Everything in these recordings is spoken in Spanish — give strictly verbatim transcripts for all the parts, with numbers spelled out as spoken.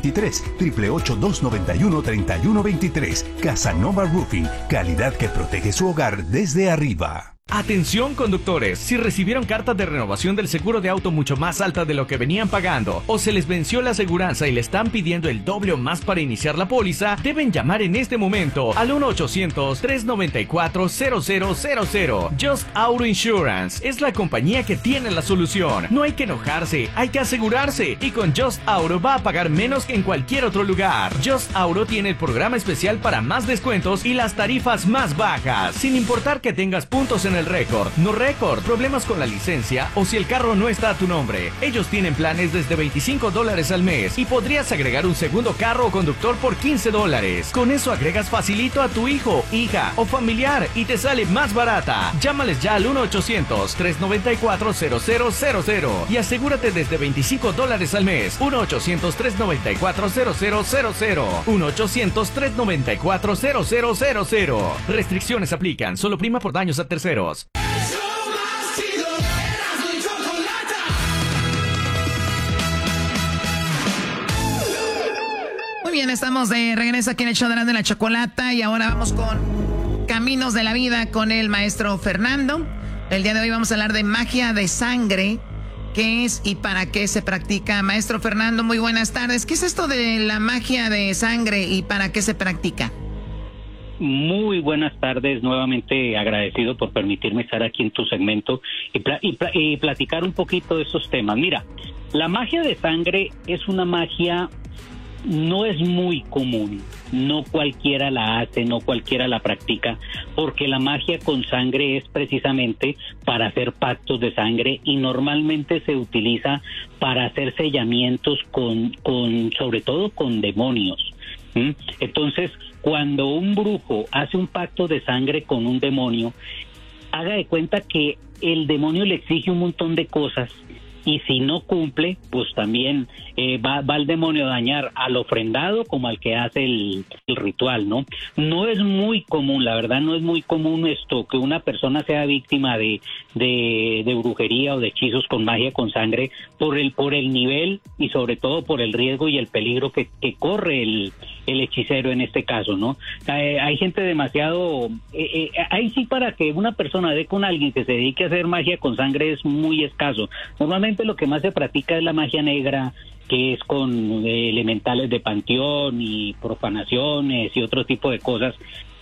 veintitrés, ocho ocho ocho, dos nueve uno, tres uno dos tres. Casanova Roofing, calidad que protege su hogar desde arriba. Atención conductores, si recibieron cartas de renovación del seguro de auto mucho más alta de lo que venían pagando o se les venció la aseguranza y le están pidiendo el doble o más para iniciar la póliza, deben llamar en este momento al uno ochocientos, tres noventa y cuatro, cero cero cero cero. Just Auto Insurance es la compañía que tiene la solución. No hay que enojarse, hay que asegurarse, y con Just Auto va a pagar menos que en cualquier otro lugar. Just Auto tiene el programa especial para más descuentos y las tarifas más bajas, sin importar que tengas puntos en el récord, no récord, problemas con la licencia o si el carro no está a tu nombre. Ellos tienen planes desde veinticinco dólares al mes y podrías agregar un segundo carro o conductor por quince dólares. Con eso agregas facilito a tu hijo, hija o familiar y te sale más barata. Llámales ya al uno ochocientos, tres noventa y cuatro, cero cero cero cero y asegúrate desde veinticinco dólares al mes. uno ochocientos, tres noventa y cuatro, cero cero cero cero. uno ochocientos, tres noventa y cuatro, cero cero cero cero. Restricciones aplican, solo prima por daños a terceros. Muy bien, estamos de regreso aquí en el show de la Chocolata y ahora vamos con Caminos de la Vida con el maestro Fernando. El día de hoy vamos a hablar de magia de sangre. ¿Qué es y para qué se practica? Maestro Fernando, muy buenas tardes. ¿Qué es esto de la magia de sangre y para qué se practica? Muy buenas tardes, nuevamente agradecido por permitirme estar aquí en tu segmento y, pla- y, pla- y platicar un poquito de estos temas. Mira, la magia de sangre es una magia, no es muy común, no cualquiera la hace, no cualquiera la practica, porque la magia con sangre es precisamente para hacer pactos de sangre y normalmente se utiliza para hacer sellamientos con, con sobre todo con demonios. ¿Mm? Entonces, cuando un brujo hace un pacto de sangre con un demonio, haga de cuenta que el demonio le exige un montón de cosas y si no cumple, pues también eh, va, va el demonio a dañar al ofrendado como al que hace el, el ritual, ¿no? No es muy común, la verdad no es muy común esto, que una persona sea víctima de, de, de brujería o de hechizos con magia con sangre por el, por el nivel y sobre todo por el riesgo y el peligro que, que corre el, el hechicero en este caso, ¿no? Eh, hay gente demasiado... Eh, eh, ahí sí para que una persona dé con alguien que se dedique a hacer magia con sangre es muy escaso. Normalmente lo que más se practica es la magia negra, que es con eh, elementales de panteón y profanaciones y otro tipo de cosas,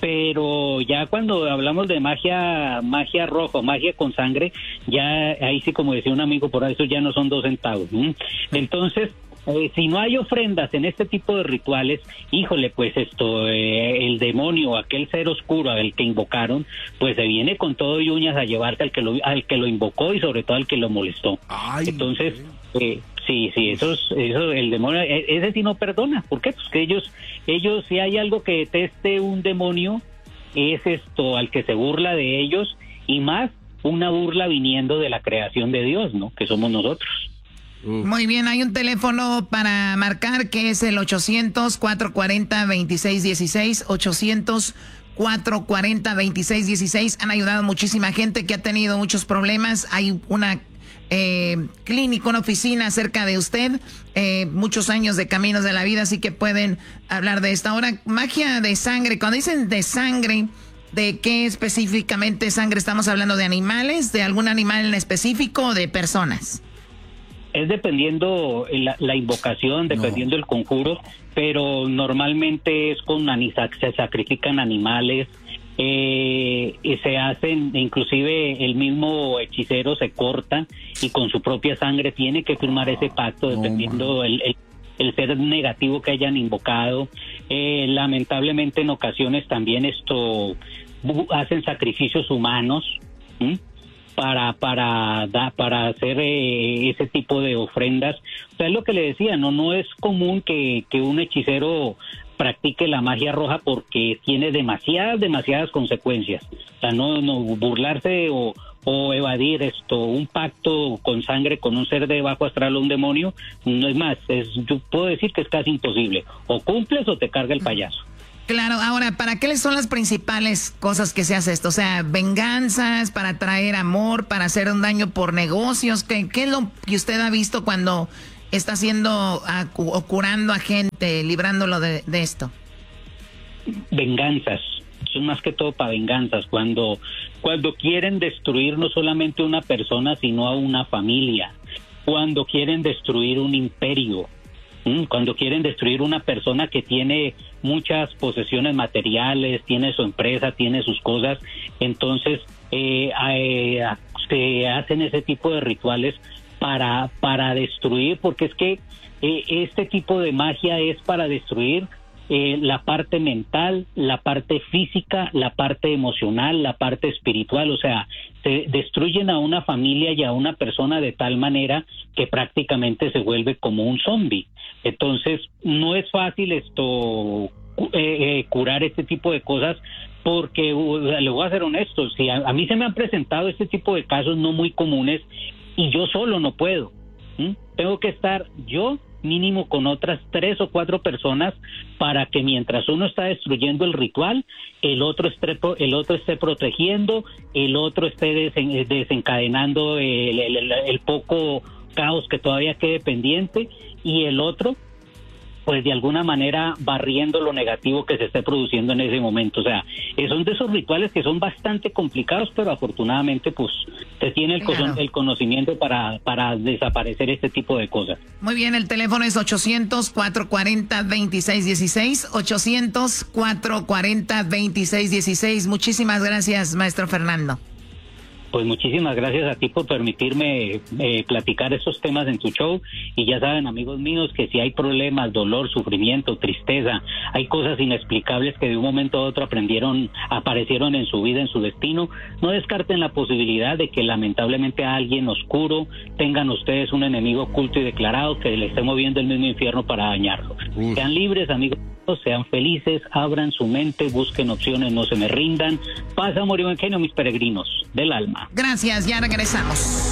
pero ya cuando hablamos de magia magia roja, magia con sangre, ya ahí sí, como decía un amigo por ahí, eso ya no son dos centavos. ¿eh? Entonces, Eh, si no hay ofrendas en este tipo de rituales, híjole, pues esto, eh, el demonio, aquel ser oscuro al que invocaron, pues se viene con todo y uñas a llevarse al que lo, al que lo invocó y sobre todo al que lo molestó. Ay, Entonces, eh, sí, sí, eso, es, eso el demonio, ese sí no perdona. ¿Por qué? Pues que ellos, ellos, si hay algo que deteste un demonio, es esto, al que se burla de ellos, y más una burla viniendo de la creación de Dios, ¿no? Que somos nosotros. Muy bien, hay un teléfono para marcar que es el ochocientos, cuatrocientos cuarenta, veintiséis dieciséis, ochocientos, cuatrocientos cuarenta, veintiséis dieciséis. Han ayudado muchísima gente que ha tenido muchos problemas. Hay una eh, clínica, una oficina cerca de usted, eh, muchos años de Caminos de la Vida, así que pueden hablar de esto. Ahora, magia de sangre, cuando dicen de sangre, ¿de qué específicamente sangre estamos hablando? ¿De animales? ¿De algún animal en específico o de personas? Es dependiendo la, la invocación, dependiendo no. el conjuro, pero normalmente es con anisac, se sacrifican animales, eh, y se hacen, inclusive el mismo hechicero se corta y con su propia sangre tiene que firmar ese pacto, dependiendo no, el, el, el ser negativo que hayan invocado. Eh, lamentablemente en ocasiones también esto hacen sacrificios humanos, ¿sí? para para da, para hacer eh, ese tipo de ofrendas. O sea, es lo que le decía, no no es común que, que un hechicero practique la magia roja porque tiene demasiadas, demasiadas consecuencias. O sea, no, no burlarse o, o evadir esto, un pacto con sangre con un ser de bajo astral o un demonio, no es más, es, yo puedo decir que es casi imposible. O cumples o te carga el payaso. Claro, ahora, ¿para qué son las principales cosas que se hace esto? O sea, venganzas, para traer amor, para hacer un daño por negocios. ¿Qué, qué es lo que usted ha visto cuando está haciendo a, o curando a gente, librándolo de, de esto? Venganzas. Son más que todo para venganzas. Cuando, cuando quieren destruir no solamente una persona, sino a una familia. Cuando quieren destruir un imperio. ¿Mm? Cuando quieren destruir una persona que tiene muchas posesiones materiales, tiene su empresa, tiene sus cosas. Entonces, eh, eh, se hacen ese tipo de rituales para, para destruir, porque es que eh, este tipo de magia es para destruir eh, la parte mental, la parte física, la parte emocional, la parte espiritual. O sea, se destruyen a una familia y a una persona de tal manera que prácticamente se vuelve como un zombie. Entonces, no es fácil esto eh, eh, curar este tipo de cosas, porque uh, le voy a ser honesto, si a, a mí se me han presentado este tipo de casos no muy comunes y yo solo no puedo. ¿Mm? Tengo que estar yo mínimo con otras tres o cuatro personas para que mientras uno está destruyendo el ritual, el otro esté, el otro esté protegiendo, el otro esté desen, desencadenando el, el, el, el poco caos que todavía quede pendiente, y el otro pues de alguna manera barriendo lo negativo que se esté produciendo en ese momento. O sea, son de esos rituales que son bastante complicados, pero afortunadamente pues se tiene el, claro. el conocimiento para, para desaparecer este tipo de cosas. Muy bien, el teléfono es ochocientos, cuatrocientos cuarenta, veintiséis dieciséis, ochocientos, cuatrocientos cuarenta, veintiséis dieciséis. Muchísimas gracias, maestro Fernando. Pues muchísimas gracias a ti por permitirme eh, platicar estos temas en tu show. Y ya saben, amigos míos, que si hay problemas, dolor, sufrimiento, tristeza, hay cosas inexplicables que de un momento a otro aprendieron, aparecieron en su vida, en su destino, no descarten la posibilidad de que lamentablemente a alguien oscuro tengan ustedes un enemigo oculto y declarado que le esté moviendo el mismo infierno para dañarlo. Uf. Sean libres, amigos. Sean felices, abran su mente, busquen opciones, no se me rindan. Paz, amor y buen genio, mis peregrinos del alma. Gracias, ya regresamos.